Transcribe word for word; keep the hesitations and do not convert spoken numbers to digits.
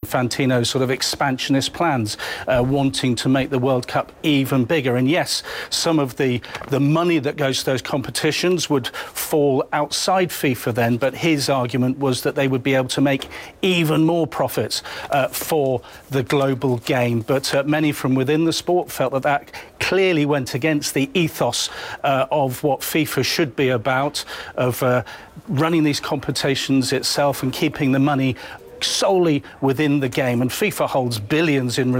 Infantino's sort of expansionist plans, uh, wanting to make the World Cup even bigger. And yes, some of the, the money that goes to those competitions would fall outside FIFA then, but his argument was that they would be able to make even more profits uh, for the global game. But uh, many from within the sport felt that that clearly went against the ethos uh, of what FIFA should be about, of uh, running these competitions itself and keeping the money solely within the game. And FIFA holds billions in